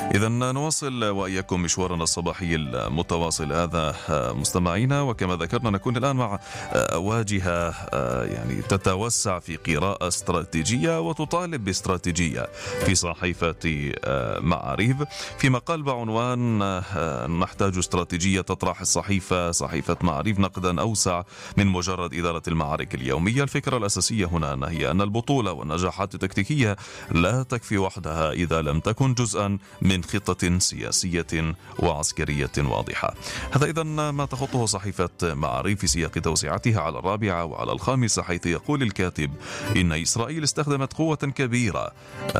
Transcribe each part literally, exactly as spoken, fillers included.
إذا نواصل وإياكم مشوارنا الصباحي المتواصل هذا مستمعينا، وكما ذكرنا نكون الآن مع واجهة يعني تتوسع في قراءة استراتيجية وتطالب باستراتيجية في صحيفة معاريف، في مقال بعنوان نحتاج استراتيجية تطرح الصحيفة صحيفة معاريف نقدا أوسع من مجرد إدارة المعارك اليومية. الفكرة الأساسية هنا هي أن البطولة والنجاحات التكتيكية لا تكفي وحدها إذا لم تكن جزءا من خطة سياسية وعسكرية واضحة. هذا إذن ما تخطه صحيفة معاريف في سياق توسعتها على الرابعة وعلى الخامسة، حيث يقول الكاتب إن إسرائيل استخدمت قوة كبيرة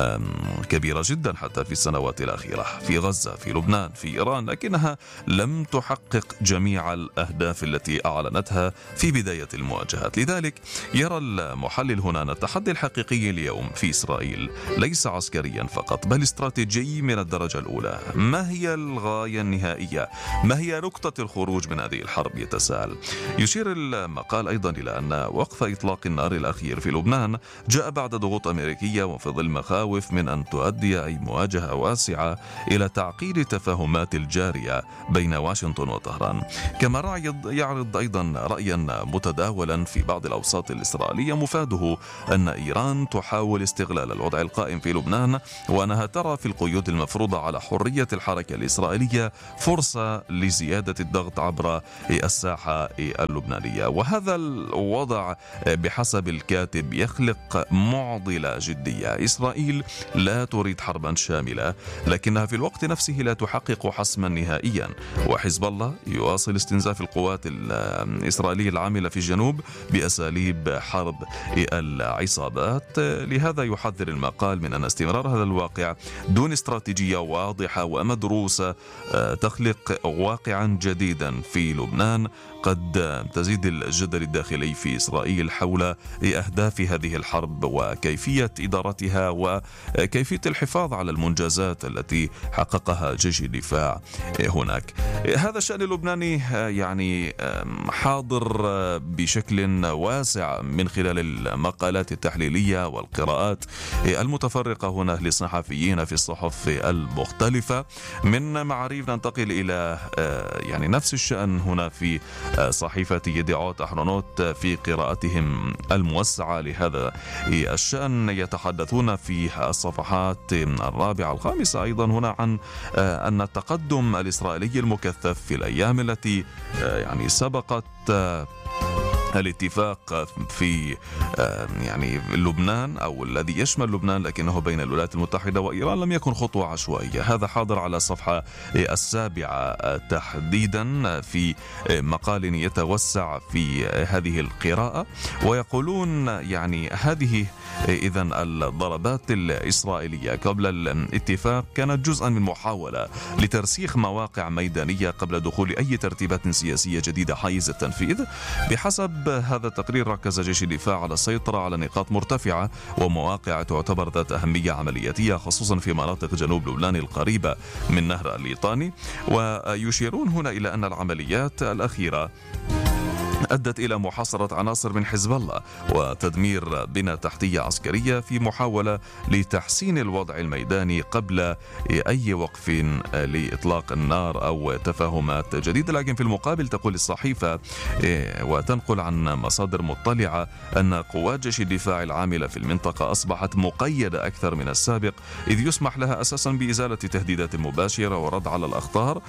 كبيرة جدا حتى في السنوات الأخيرة في غزة، في لبنان، في إيران، لكنها لم تحقق جميع الأهداف التي أعلنتها في بداية المواجهات. لذلك يرى المحلل هنا أن التحدي الحقيقي اليوم في إسرائيل ليس عسكريا فقط بل استراتيجي من الدرجة الأولى. ما هي الغاية النهائية؟ ما هي نقطة الخروج من هذه الحرب؟ يتساءل. يشير المقال أيضا إلى أن وقف إطلاق النار الأخير في لبنان جاء بعد ضغوط أمريكية وفي ظل مخاوف من أن تؤدي أي مواجهة واسعة إلى تعقيد التفاهمات الجارية بين واشنطن وطهران. كما يعرض أيضا رأيا متداولا في بعض الأوساط الإسرائيلية مفاده أن إيران تحاول استغلال الوضع القائم في لبنان، وأنها ترى في القيود المفروضة على حرية الحركة الإسرائيلية فرصة لزيادة الضغط عبر الساحة اللبنانية. وهذا الوضع بحسب الكاتب يخلق معضلة جدية. إسرائيل لا تريد حربا شاملة، لكنها في الوقت نفسه لا تحقق حسما نهائيا، وحزب الله يواصل استنزاف القوات الإسرائيلية العاملة في الجنوب بأساليب حرب العصابات. لهذا يحذر المقال من أن استمرار هذا الواقع دون استراتيجية واضحة ومدروسة تخلق واقعا جديدا في لبنان قد تزيد الجدل الداخلي في إسرائيل حول أهداف هذه الحرب وكيفية إدارتها وكيفية الحفاظ على المنجزات التي حققها جيش الدفاع هناك. هذا الشأن اللبناني يعني حاضر بشكل واسع من خلال المقالات التحليلية والقراءات المتفرقة هنا للصحفيين في الصحف المختلفة. من معاريف ننتقل إلى يعني نفس الشأن هنا في صحيفة يدعوت أحرونوت في قراءتهم الموسعة لهذا الشأن. يتحدثون في الصفحات الرابعة والخامسة أيضا هنا عن أن التقدم الإسرائيلي المكثف في الأيام التي يعني سبقت الاتفاق في يعني لبنان أو الذي يشمل لبنان لكنه بين الولايات المتحدة وإيران لم يكن خطوة عشوائية. هذا حاضر على الصفحة السابعة تحديدا في مقال يتوسع في هذه القراءة، ويقولون يعني هذه إذن الضربات الإسرائيلية قبل الاتفاق كانت جزءا من محاولة لترسيخ مواقع ميدانية قبل دخول أي ترتيبات سياسية جديدة حيز التنفيذ. بحسب هذا التقرير ركز جيش الدفاع على السيطرة على نقاط مرتفعة ومواقع تعتبر ذات أهمية عملياتية خصوصا في مناطق جنوب لبنان القريبة من نهر الليطاني. ويشيرون هنا إلى أن العمليات الأخيرة أدت إلى محاصرة عناصر من حزب الله وتدمير بنى تحتية عسكرية في محاولة لتحسين الوضع الميداني قبل أي وقف لإطلاق النار أو تفاهمات جديدة. لكن في المقابل تقول الصحيفة وتنقل عن مصادر مطلعة أن قوات جيش الدفاع العاملة في المنطقة أصبحت مقيدة أكثر من السابق، إذ يسمح لها أساسا بإزالة تهديدات مباشرة ورد على الأخطار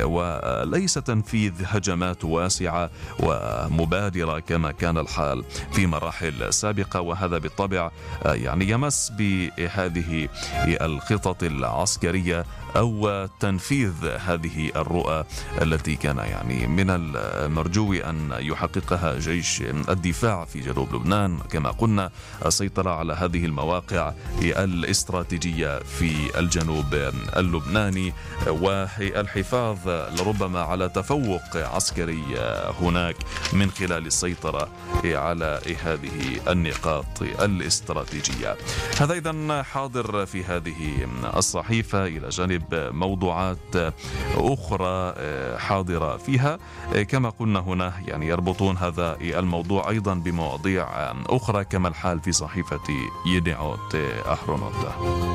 وليس تنفيذ هجمات واسعة و مبادرة كما كان الحال في مراحل سابقة. وهذا بالطبع يعني يمس بهذه الخطط العسكرية أو تنفيذ هذه الرؤى التي كان يعني من المرجو أن يحققها جيش الدفاع في جنوب لبنان. كما قلنا السيطرة على هذه المواقع الاستراتيجية في الجنوب اللبناني والحفاظ لربما على تفوق عسكري هناك من خلال السيطرة على هذه النقاط الاستراتيجية. هذا إذن حاضر في هذه الصحيفة إلى جانب موضوعات أخرى حاضرة فيها. كما قلنا هنا يعني يربطون هذا الموضوع أيضا بمواضيع أخرى كما الحال في صحيفة يدعوت أحرونوت.